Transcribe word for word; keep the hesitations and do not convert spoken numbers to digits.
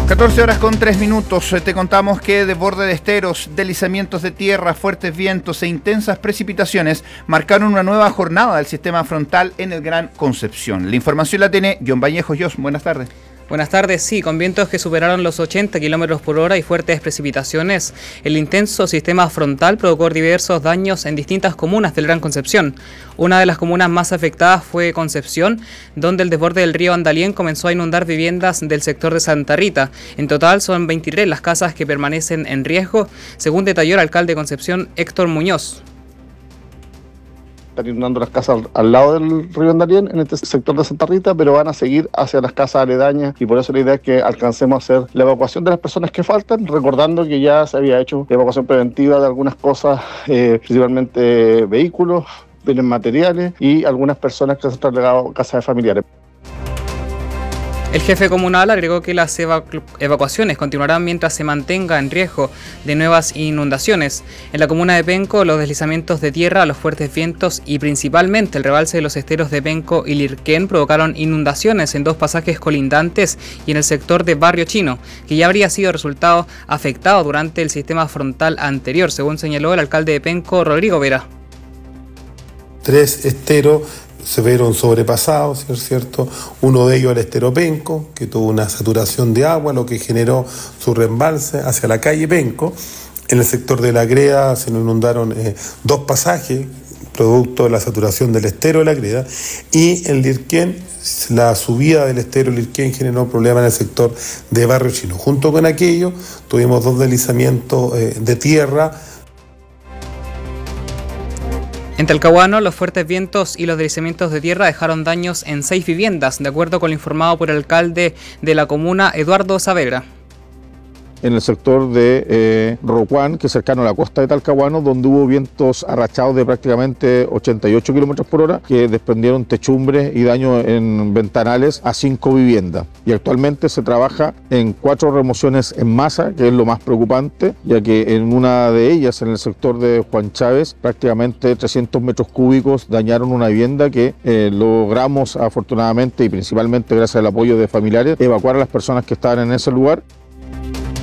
catorce horas con tres minutos. Te contamos que desborde de esteros, deslizamientos de tierra, fuertes vientos e intensas precipitaciones marcaron una nueva jornada del sistema frontal en el Gran Concepción. La información la tiene John Vallejo. John, buenas tardes. Buenas tardes. Sí, con vientos que superaron los ochenta kilómetros por hora y fuertes precipitaciones, el intenso sistema frontal provocó diversos daños en distintas comunas del Gran Concepción. Una de las comunas más afectadas fue Concepción, donde el desborde del río Andalién comenzó a inundar viviendas del sector de Santa Rita. En total son veintitrés las casas que permanecen en riesgo, según detalló el alcalde de Concepción, Héctor Muñoz. Están inundando las casas al, al lado del río Andalién, en este sector de Santa Rita, pero van a seguir hacia las casas aledañas y por eso la idea es que alcancemos a hacer la evacuación de las personas que faltan, recordando que ya se había hecho evacuación preventiva de algunas cosas, eh, principalmente vehículos, bienes materiales y algunas personas que se han trasladado a casas de familiares. El jefe comunal agregó que las evacu- evacuaciones continuarán mientras se mantenga en riesgo de nuevas inundaciones. En la comuna de Penco, los deslizamientos de tierra, los fuertes vientos y principalmente el rebalse de los esteros de Penco y Lirquén provocaron inundaciones en dos pasajes colindantes y en el sector de Barrio Chino, que ya habría sido resultado afectado durante el sistema frontal anterior, según señaló el alcalde de Penco, Rodrigo Vera. Tres esteros se vieron sobrepasados, ¿sí es cierto? Uno de ellos el estero Penco, que tuvo una saturación de agua, lo que generó su reembalse hacia la calle Penco. En el sector de la Greda se nos inundaron eh, dos pasajes, producto de la saturación del estero de la Greda, y en Lirquén, la subida del estero Lirquén generó problemas en el sector de Barrio Chino. Junto con aquello, tuvimos dos deslizamientos eh, de tierra. En Talcahuano, los fuertes vientos y los deslizamientos de tierra dejaron daños en seis viviendas, de acuerdo con lo informado por el alcalde de la comuna, Eduardo Saavedra. En el sector de eh, Rocuán, que es cercano a la costa de Talcahuano, donde hubo vientos arrachados de prácticamente ochenta y ocho kilómetros por hora, que desprendieron techumbres y daños en ventanales a cinco viviendas. Y actualmente se trabaja en cuatro remociones en masa, que es lo más preocupante, ya que en una de ellas, en el sector de Juan Chávez, prácticamente trescientos metros cúbicos dañaron una vivienda que eh, logramos afortunadamente y principalmente gracias al apoyo de familiares evacuar a las personas que estaban en ese lugar.